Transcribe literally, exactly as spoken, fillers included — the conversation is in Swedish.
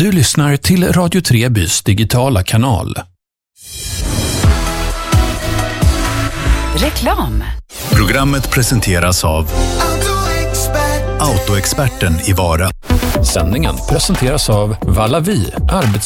Du lyssnar till Radio Trebys digitala kanal. Reklam. Programmet presenteras av Autoexperten i Vara. Sändningen presenteras av Vallavi, arbets